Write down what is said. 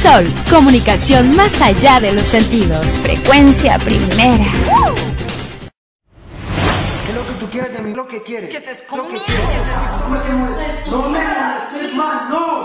Sol, comunicación más allá de los sentidos. Frecuencia primera. ¿Qué es lo que tú quieres de mí? Lo que quieres. Que estés conmigo. No me molestes más, no.